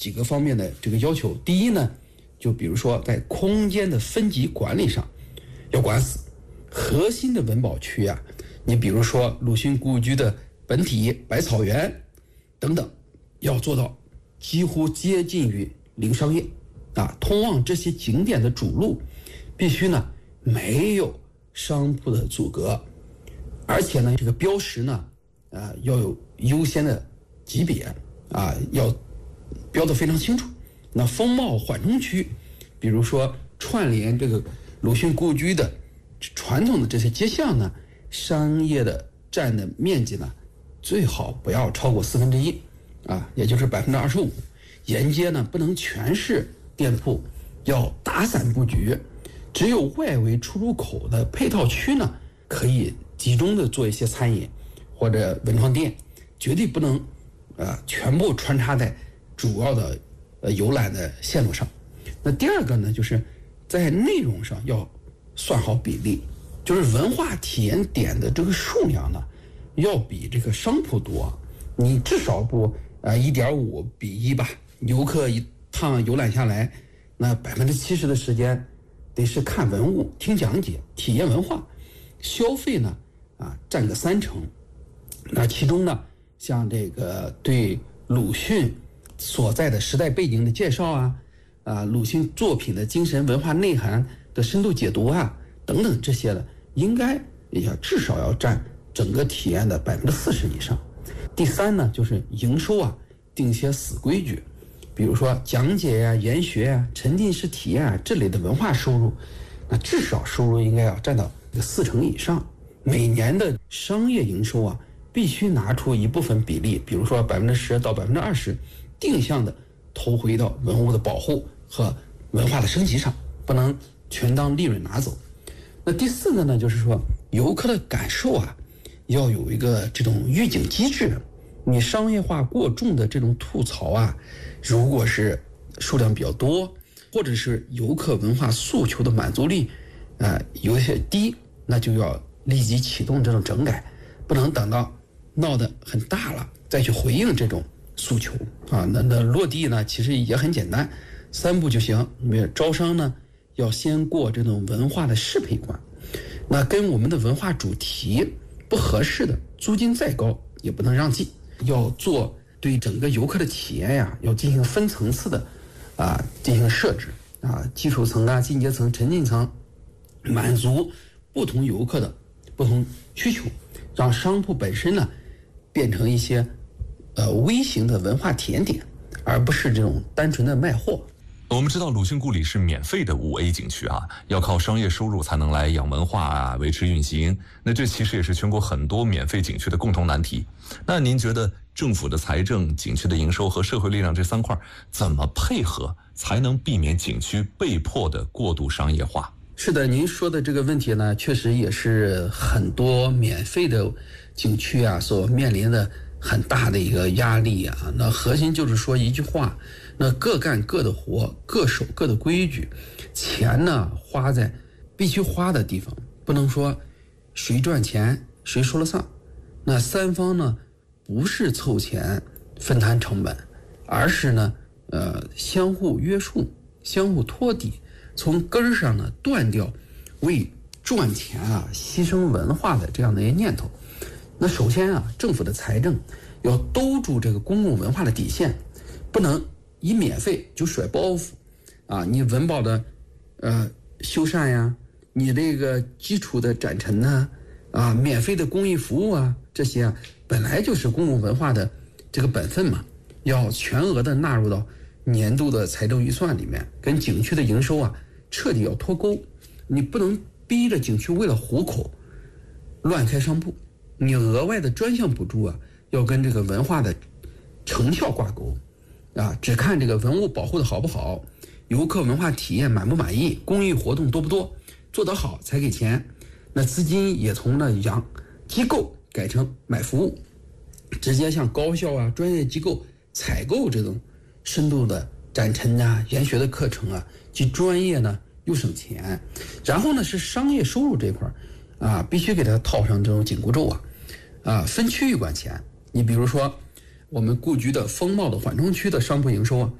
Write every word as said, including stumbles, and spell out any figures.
几个方面的这个要求。第一呢，就比如说在空间的分级管理上要管死，核心的文保区啊，你比如说鲁迅故居的本体、百草园等等，要做到几乎接近于零商业啊。通往这些景点的主路必须呢没有商铺的阻隔，而且呢这个标识呢啊要有优先的级别啊，要标得非常清楚。那风貌缓冲区，比如说串联这个鲁迅故居的传统的这些街巷呢，商业的占的面积呢最好不要超过四分之一啊，也就是百分之二十五。沿街呢不能全是店铺，要打散布局。只有外围出入口的配套区呢，可以集中的做一些餐饮或者文创店，绝对不能呃全部穿插在主要的呃游览的线路上。那第二个呢，就是在内容上要算好比例，就是文化体验点的这个数量呢要比这个商铺多，你至少不呃一点五比一吧。游客一趟游览下来，那百分之七十的时间得是看文物、听讲解、体验文化，消费呢啊占个三成。那其中呢，像这个对鲁迅所在的时代背景的介绍啊，啊鲁迅作品的精神文化内涵的深度解读啊等等这些的，应该也要至少要占整个体验的百分之四十以上。第三呢，就是营收啊定一些死规矩，比如说讲解呀、啊、研学呀、啊、沉浸式体验啊这类的文化收入，那至少收入应该要占到四成以上。每年的商业营收啊，必须拿出一部分比例，比如说百分之十到百分之二十，定向的投回到文物的保护和文化的升级上，不能全当利润拿走。那第四个呢，就是说游客的感受啊，要有一个这种预警机制。你商业化过重的这种吐槽啊，如果是数量比较多，或者是游客文化诉求的满足率呃有些低，那就要立即启动这种整改，不能等到闹得很大了再去回应这种诉求啊。那那落地呢其实也很简单，三步就行。招商呢要先过这种文化的适配关，那跟我们的文化主题不合适的，租金再高也不能让进。要做对整个游客的体验呀，要进行分层次的啊进行设置啊，基础层啊、进阶层、沉浸层，满足不同游客的不同需求，让商铺本身呢变成一些呃微型的文化体验点，而不是这种单纯的卖货。 我们知道鲁迅故里是免费的五 A 景区啊，要靠商业收入才能来养文化啊，维持运行。那这其实也是全国很多免费景区的共同难题。那您觉得政府的财政、景区的营收和社会力量这三块怎么配合，才能避免景区被迫的过度商业化？ 是的，您说的这个问题呢，确实也是很多免费的景区啊所面临的很大的一个压力啊。那核心就是说一句话，那各干各的活，各守各的规矩，钱呢花在必须花的地方，不能说谁赚钱谁说了算。那三方呢不是凑钱分摊成本，而是呢呃相互约束、相互托底，从根儿上呢断掉为赚钱啊牺牲文化的这样的一个念头。那首先啊，政府的财政要兜住这个公共文化的底线，不能以免费就甩包袱啊！你文保的呃修缮呀，你这个基础的展陈呐，啊，免费的公益服务啊，这些啊本来就是公共文化的这个本分嘛，要全额的纳入到年度的财政预算里面，跟景区的营收啊彻底要脱钩。你不能逼着景区为了糊口乱开商铺，你额外的专项补助啊要跟这个文化的成效挂钩啊，只看这个文物保护的好不好，游客文化体验满不满意，公益活动多不多，做得好才给钱。那资金也从呢养机构改成买服务，直接向高校啊、专业机构采购这种深度的展陈啊、研学的课程啊，既专业呢又省钱。然后呢是商业收入这块啊，必须给它套上这种紧箍咒啊，啊，分区域管钱。你比如说我们故居的风貌的缓冲区的商铺营收啊，